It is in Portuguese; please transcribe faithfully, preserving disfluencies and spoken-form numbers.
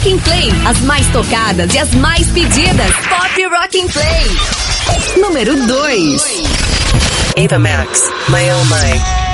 Rock and Play. As mais tocadas e as mais pedidas. Pop Rock and Play. Número dois. Ava Max, My Oh My.